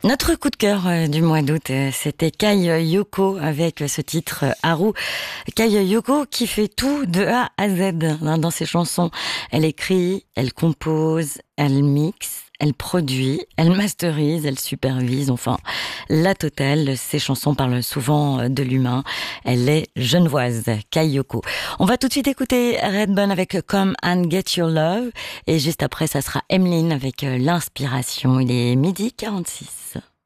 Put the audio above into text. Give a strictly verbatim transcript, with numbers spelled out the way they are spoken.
Notre coup de cœur euh, du mois d'août, euh, c'était Kai Yoko avec ce titre euh, Haru. Kai Yoko qui fait tout de A à Z hein, dans ses chansons. Elle écrit, elle compose, elle mixe, elle produit, elle masterise, elle supervise, enfin la totale. Ses chansons parlent souvent euh, de l'humain. Elle est genevoise, Kai Yoko. On va tout de suite écouter Redbone avec Come and Get Your Love et juste après ça sera Emeline avec euh, l'inspiration. Il est midi quarante-six.